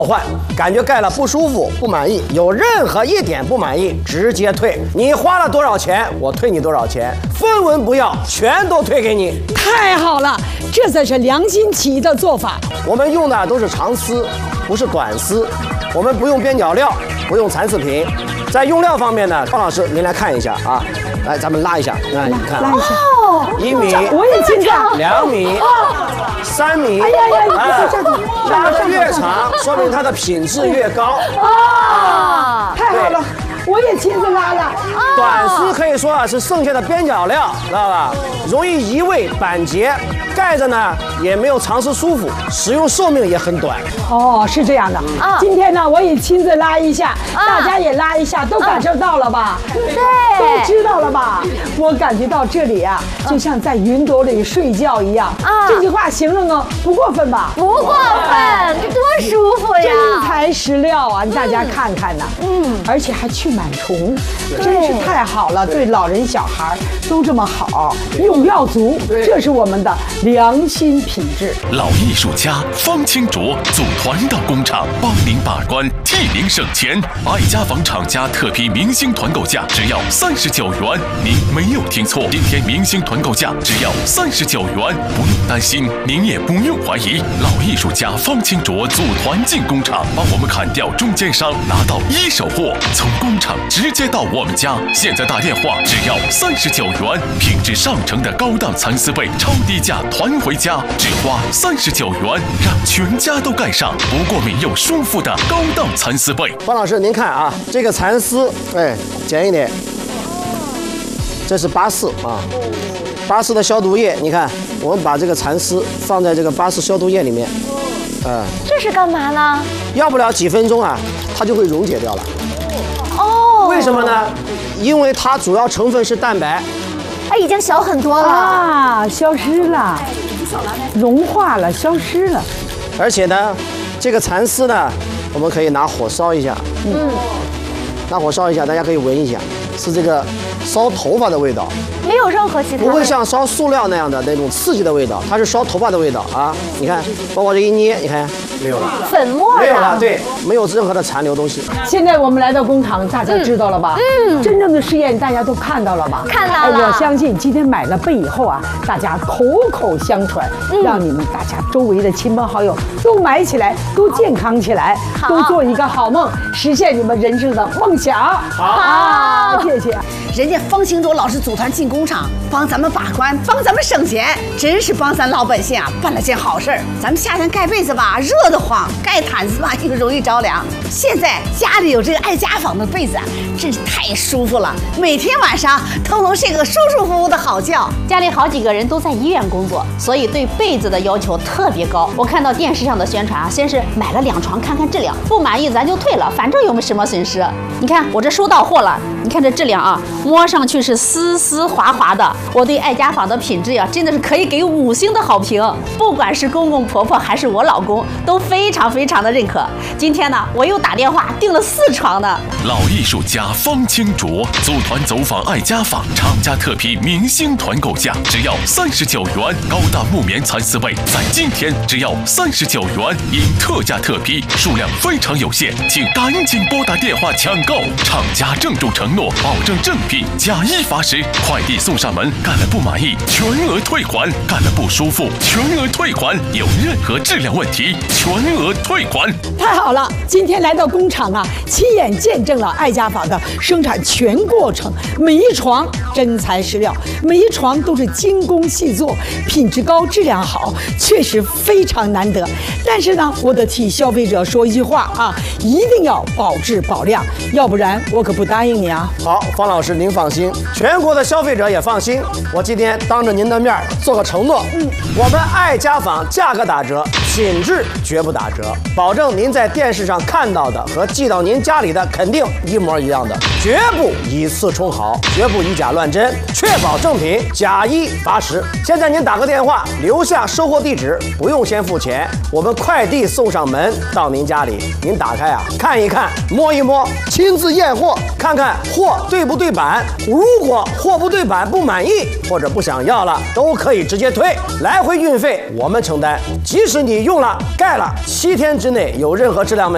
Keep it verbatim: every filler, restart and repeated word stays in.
换，感觉盖了不舒服、不满意，有任何一点不满意，直接退。你花了多少钱，我退你多少钱，分文不要，全都退给你。 太好了，这才是良心起义的做法。 我们用的都是长丝，不是短丝。我们不用边角料，不用蚕丝品。在用料方面呢，方老师您来看一下啊，来咱们拉一下，来你看， 拉一下， 一米， 我也亲着， 两米，三米， 哎呀呀， 啊，拉得越长，说明它的品质越高啊！太好了，我也亲自拉了。 短丝可以说啊是剩下的边角料，知道吧？容易移位板结，盖着呢也没有长时舒服，使用寿命也很短。 哦，是这样的。啊，今天呢我也亲自拉一下，大家也拉一下，都感受到了吧？ 对， 都知道了吧？我感觉到这里啊，就像在云朵里睡觉一样。啊，这句话形容呢不过分吧？ 不过分，这多舒服呀！ 真材实料啊，大家看看呢。嗯，而且还去螨虫，真是太好了，对老人小孩都这么好，用料足，这是我们的良心品质。 老艺术家方清卓组团到工厂帮您把关，替您省钱。爱家纺厂家特批明星团购价只要三十九元，您没有听错，今天明星团购价只要三十九元，不用担心，您也不用怀疑。老艺术家方清卓组团进工厂，帮我们砍掉中间商，拿到一手货，从工厂直接到我们家。现在打电话只要三十九元，品质上乘的高档蚕丝被，超低价团回家，只花三十九元，让全家都盖上不过敏又舒服的高档蚕丝被。 方老师，您看啊，这个蚕丝，哎，剪一点，这是巴氏啊，巴氏的消毒液，你看，我们把这个蚕丝放在这个巴氏消毒液里面， 呃，这是干嘛呢？ 要不了几分钟啊，它就会溶解掉了。 哦， 为什么呢？因为它主要成分是蛋白。 它已经小很多了啊，消失了，融化了，消失了。 而且呢，这个蚕丝呢，我们可以拿火烧一下，嗯，拿火烧一下，大家可以闻一下，是这个烧头发的味道， 没有任何其他， 不会像烧塑料那样的那种刺激的味道，它是烧头发的味道啊！你看，包括这一捏，你看没有了， 粉末没有了，对，没有任何的残留东西。 现在我们来到工厂，大家知道了吧？嗯，真正的试验大家都看到了吧？ 看到了。 我相信今天买了被以后啊，大家口口相传，让你们大家周围的亲朋好友都买起来，都健康起来，都做一个好梦，实现你们人生的梦想。好，谢谢。 人家方清卓老师组团进工厂，帮咱们把关，帮咱们省钱，真是帮咱老百姓啊办了件好事儿。咱们夏天盖被子吧，热得慌；盖毯子吧，又容易着凉。现在家里有这个爱家纺的被子啊，真是太舒服了，每天晚上都能睡个舒舒服服的好觉。 家里好几个人都在医院工作，所以对被子的要求特别高。我看到电视上的宣传啊，先是买了两床看看质量，不满意咱就退了，反正又没什么损失。你看我这收到货了，你看这质量啊。摸上去是丝丝滑滑的，我对爱家纺的品质呀，真的是可以给五星的好评。不管是公公婆婆还是我老公，都非常非常的认可。今天呢，我又打电话订了四床呢。 老艺术家方清卓组团走访爱家纺，厂家特批明星团购价只要三十九元，高档木棉蚕丝被在今天只要三十九元，因特价特批，数量非常有限，请赶紧拨打电话抢购。厂家郑重承诺，保证正品。假一罚十，快递送上门，干了不满意全额退款，干了不舒服全额退款，有任何质量问题全额退款。 太好了，今天来到工厂啊，亲眼见证了爱家纺的生产全过程，每一床真材实料，每一床都是精工细作，品质高，质量好，确实非常难得。但是呢，我得替消费者说一句话啊，一定要保质保量，要不然我可不答应你啊。 好，方老师您放心，全国的消费者也放心。我今天当着您的面做个承诺，嗯，我们爱家纺价格打折，品质绝不打折，保证您在电视上看到的和寄到您家里的肯定一模一样的，绝不以次充好，绝不以假乱真，确保正品，假一罚十。现在您打个电话，留下收货地址，不用先付钱，我们快递送上门到您家里，您打开啊，看一看，摸一摸，亲自验货，看看货对不对版。如果货不对版不满意或者不想要了，都可以直接退，来回运费我们承担。即使你用了盖了七天之内有任何质量问题。